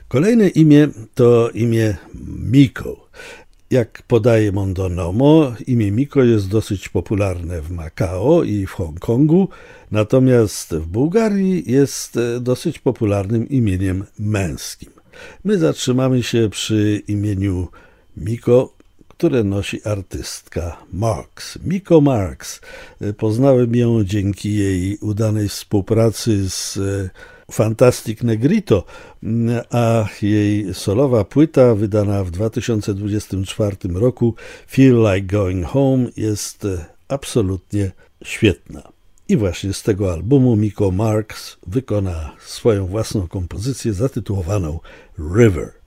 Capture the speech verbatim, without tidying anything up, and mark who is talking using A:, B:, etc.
A: Kolejne imię to imię Miko. Jak podaje Mondonomo, imię Miko jest dosyć popularne w Makao i w Hongkongu, natomiast w Bułgarii jest dosyć popularnym imieniem męskim. My zatrzymamy się przy imieniu Miko, które nosi artystka Marks. Miko Marks. Poznałem ją dzięki jej udanej współpracy z Fantastic Negrito, a jej solowa płyta wydana w dwa tysiące dwudziestym czwartym roku Feel Like Going Home jest absolutnie świetna. I właśnie z tego albumu Miko Marks wykona swoją własną kompozycję zatytułowaną River.